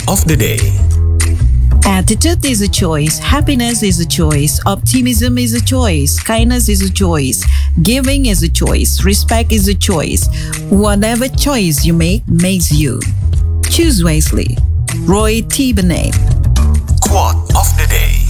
of the day. Attitude is a choice. Happiness is a choice. Optimism is a choice. Kindness is a choice. Giving is a choice. Respect is a choice. Whatever choice you make makes you. Choose wisely. Roy T. Bennett. Quote of the day.